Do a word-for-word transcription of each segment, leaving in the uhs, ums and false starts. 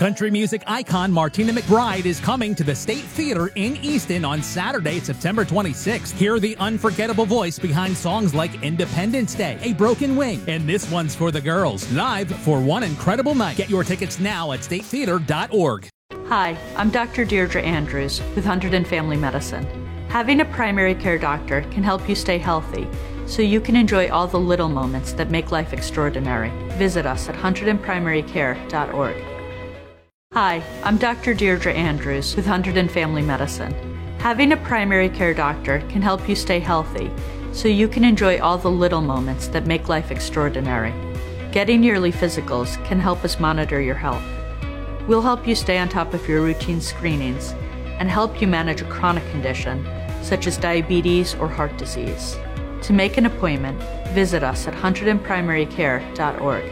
Country music icon Martina McBride is coming to the State Theater in Easton on Saturday, September twenty-sixth. Hear the unforgettable voice behind songs like Independence Day, A Broken Wing, and This One's for the Girls, live for one incredible night. Get your tickets now at state theater dot org. Hi, I'm Doctor Deirdre Andrews with Hunterdon Family Medicine. Having a primary care doctor can help you stay healthy, so you can enjoy all the little moments that make life extraordinary. Visit us at hunterdon primary care dot org. Hi, I'm Doctor Deirdre Andrews with Hunterdon Family Medicine. Having a primary care doctor can help you stay healthy, so you can enjoy all the little moments that make life extraordinary. Getting yearly physicals can help us monitor your health. We'll help you stay on top of your routine screenings and help you manage a chronic condition, such as diabetes or heart disease. To make an appointment, visit us at hunterdon primary care dot org.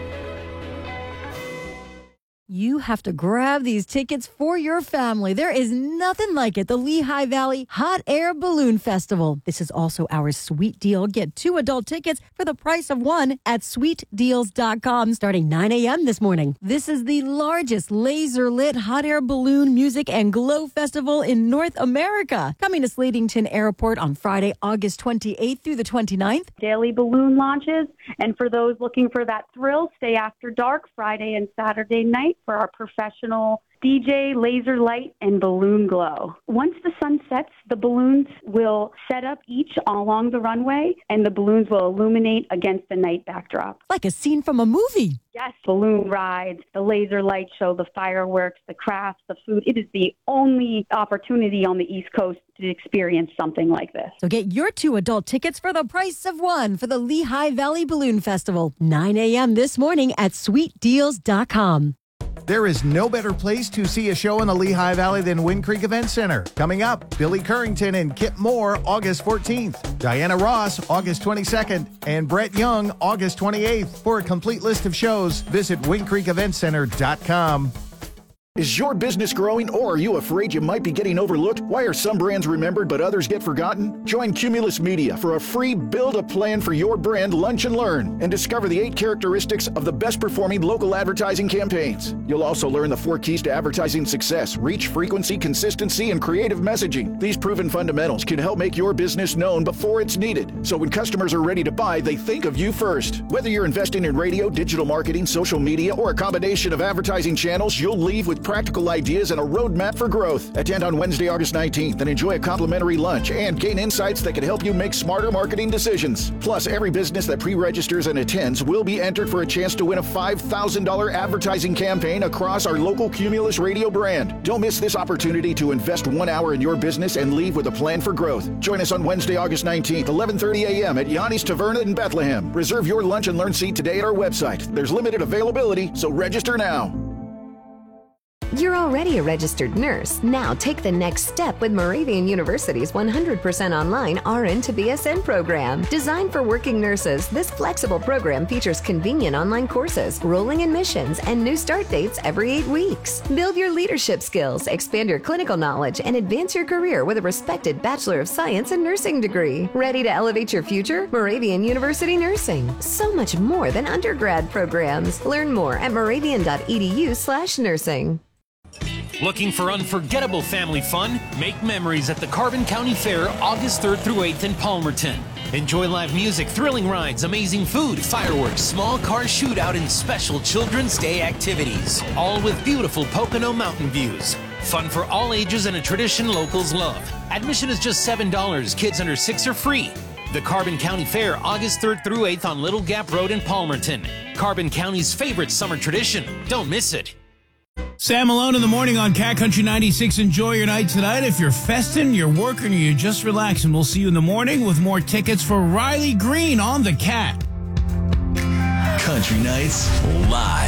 You have to grab these tickets for your family. There is nothing like it. The Lehigh Valley Hot Air Balloon Festival. This is also our sweet deal. Get two adult tickets for the price of one at sweet deals dot com starting nine a.m. this morning. This is the largest laser-lit hot air balloon music and glow festival in North America. Coming to Slatington Airport on Friday, August twenty-eighth through the twenty-ninth. Daily balloon launches. And for those looking for that thrill, stay after dark Friday and Saturday night for our professional D J, laser light, and balloon glow. Once the sun sets, the balloons will set up each along the runway, and the balloons will illuminate against the night backdrop. Like a scene from a movie. Yes, balloon rides, the laser light show, the fireworks, the crafts, the food. It is the only opportunity on the East Coast to experience something like this. So get your two adult tickets for the price of one for the Lehigh Valley Balloon Festival, nine a.m. this morning at sweet deals dot com. There is no better place to see a show in the Lehigh Valley than Wind Creek Event Center. Coming up, Billy Currington and Kip Moore, August fourteenth. Diana Ross, August twenty-second. And Brett Young, August twenty-eighth. For a complete list of shows, visit wind creek event center dot com. Is your business growing, or are you afraid you might be getting overlooked? Why are some brands remembered but others get forgotten? Join Cumulus Media for a free Build a Plan for Your Brand Lunch and Learn and discover the eight characteristics of the best performing local advertising campaigns. You'll also learn the four keys to advertising success: reach, frequency, consistency, and creative messaging. These proven fundamentals can help make your business known before it's needed, so when customers are ready to buy, they think of you first. Whether you're investing in radio, digital marketing, social media, or a combination of advertising channels, you'll leave with practical ideas and a roadmap for growth. Attend on Wednesday, August nineteenth and enjoy a complimentary lunch and gain insights that can help you make smarter marketing decisions. Plus, every business that pre-registers and attends will be entered for a chance to win a five thousand dollars advertising campaign across our local Cumulus radio brand. Don't miss this opportunity to invest one hour in your business and leave with a plan for growth. Join us on Wednesday, August nineteenth, eleven thirty a.m. at Yanni's Taverna in Bethlehem. Reserve your lunch and learn seat today at our website. There's limited availability, so register now. You're already a registered nurse. Now take the next step with Moravian University's one hundred percent online R N to B S N program. Designed for working nurses, this flexible program features convenient online courses, rolling admissions, and new start dates every eight weeks. Build your leadership skills, expand your clinical knowledge, and advance your career with a respected Bachelor of Science in Nursing degree. Ready to elevate your future? Moravian University Nursing. So much more than undergrad programs. Learn more at moravian dot e d u slash nursing. Looking for unforgettable family fun? Make memories at the Carbon County Fair, August third through eighth in Palmerton. Enjoy live music, thrilling rides, amazing food, fireworks, small car shootout, and special Children's Day activities. All with beautiful Pocono mountain views. Fun for all ages and a tradition locals love. Admission is just seven dollars. Kids under six are free. The Carbon County Fair, August third through eighth on Little Gap Road in Palmerton. Carbon County's favorite summer tradition. Don't miss it. Sam Malone in the morning on Cat Country ninety-six. Enjoy your night tonight. If you're festing, you're working, or you're just relaxing, we'll see you in the morning with more tickets for Riley Green on the Cat. Country Nights Live.